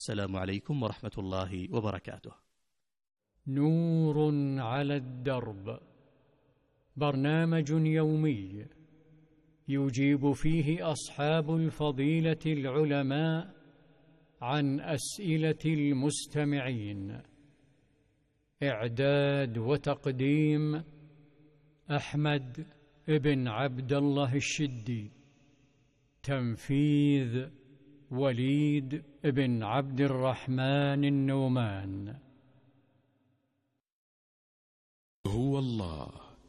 السلام عليكم ورحمة الله وبركاته. نور على الدرب، برنامج يومي يجيب فيه أصحاب الفضيلة العلماء عن أسئلة المستمعين. إعداد وتقديم أحمد بن عبد الله الشدي. تنفيذ وليد بن عبد الرحمن النومان. هو الله.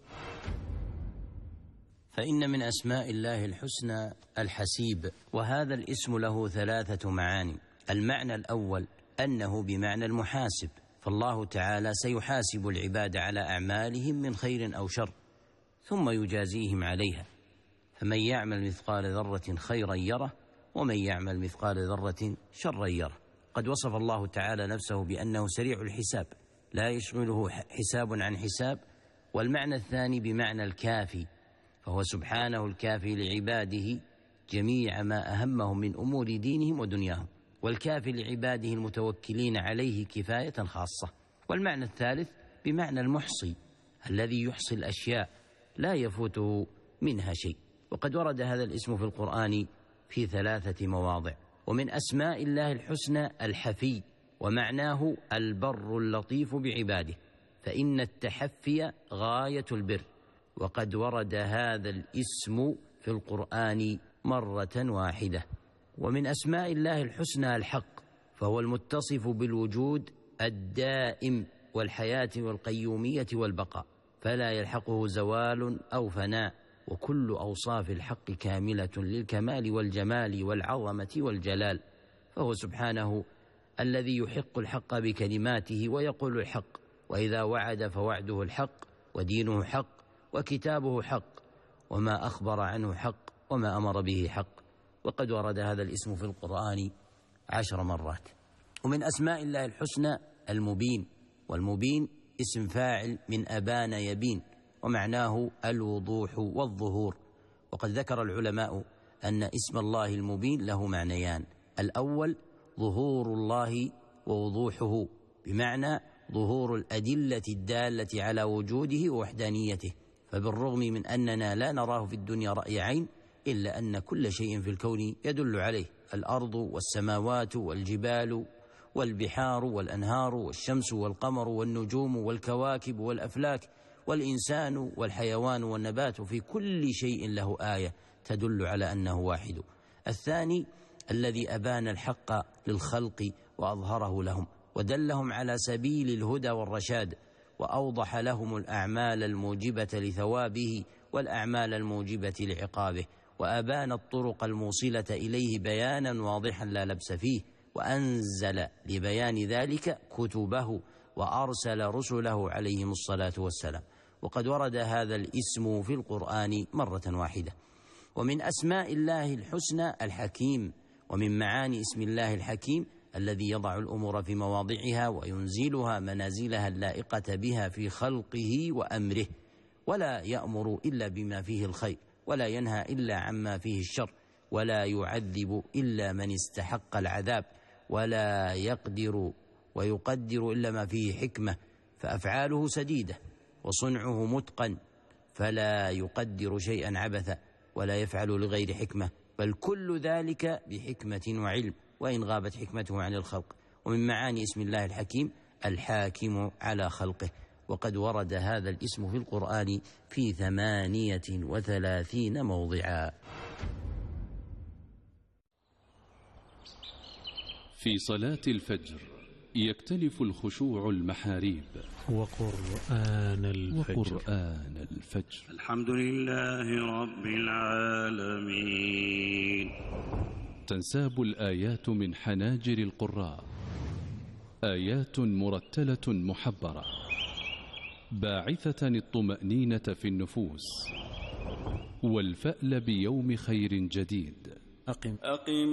فإن من أسماء الله الحسنى الحسيب، وهذا الاسم له 3 معاني. المعنى الأول أنه بمعنى المحاسب، فالله تعالى سيحاسب العباد على أعمالهم من خير أو شر ثم يجازيهم عليها، فمن يعمل مثقال ذرة خيرا يره ومن يعمل مثقال ذرة شرا يره. قد وصف الله تعالى نفسه بأنه سريع الحساب لا يشغله حساب عن حساب. والمعنى الثاني بمعنى الكافي، فهو سبحانه الكافي لعباده جميع ما أهمهم من أمور دينهم ودنياهم، والكافي لعباده المتوكلين عليه كفاية خاصة. والمعنى الثالث بمعنى المحصي، الذي يحصي الأشياء لا يفوته منها شيء. وقد ورد هذا الاسم في القرآن في 3 مواضع. ومن أسماء الله الحسنى الحفي، ومعناه البر اللطيف بعباده، فإن التحفي غاية البر. وقد ورد هذا الاسم في القرآن مرة واحدة. ومن أسماء الله الحسنى الحق، فهو المتصف بالوجود الدائم والحياة والقيومية والبقاء، فلا يلحقه زوال أو فناء، وكل أوصاف الحق كاملة للكمال والجمال والعظمة والجلال. فهو سبحانه الذي يحق الحق بكلماته ويقول الحق، وإذا وعد فوعده الحق، ودينه حق، وكتابه حق، وما أخبر عنه حق، وما أمر به حق. وقد ورد هذا الاسم في القرآن 10 مرات. ومن أسماء الله الحسنى المبين، والمبين اسم فاعل من أبان يبين، ومعناه الوضوح والظهور. وقد ذكر العلماء أن اسم الله المبين له معنيان: الأول ظهور الله ووضوحه، بمعنى ظهور الأدلة الدالة على وجوده ووحدانيته، فبالرغم من أننا لا نراه في الدنيا رأي عين، إلا أن كل شيء في الكون يدل عليه: الأرض والسماوات والجبال والبحار والأنهار والشمس والقمر والنجوم والكواكب والأفلاك والإنسان والحيوان والنبات، في كل شيء له آية تدل على أنه واحد. الثاني الذي أبان الحق للخلق وأظهره لهم، ودلهم على سبيل الهدى والرشاد، وأوضح لهم الأعمال الموجبة لثوابه والأعمال الموجبة لعقابه، وأبان الطرق الموصلة إليه بيانا واضحا لا لبس فيه، وأنزل لبيان ذلك كتبه وأرسل رسله عليهم الصلاة والسلام. وقد ورد هذا الاسم في القرآن مرة واحدة. ومن أسماء الله الحسنى الحكيم، ومن معاني اسم الله الحكيم الذي يضع الأمور في مواضعها وينزلها منازلها اللائقة بها في خلقه وأمره، ولا يأمر إلا بما فيه الخير، ولا ينهى إلا عما فيه الشر، ولا يعذب إلا من استحق العذاب، ولا يقدر ويقدر إلا ما فيه حكمة، فأفعاله سديدة وصنعه متقن، فلا يقدر شيئا عبثا ولا يفعل لغير حكمة، بل كل ذلك بحكمة وعلم، وإن غابت حكمته عن الخلق. ومن معاني اسم الله الحكيم الحاكم على خلقه. وقد ورد هذا الاسم في القرآن في 38 موضعا. في صلاة الفجر يختلف الخشوع المحاريب وقرآن الفجر. الحمد لله رب العالمين. تنساب الآيات من حناجر القراء، آيات مرتلة محبرة باعثة الطمأنينة في النفوس والفأل بيوم خير جديد. أقم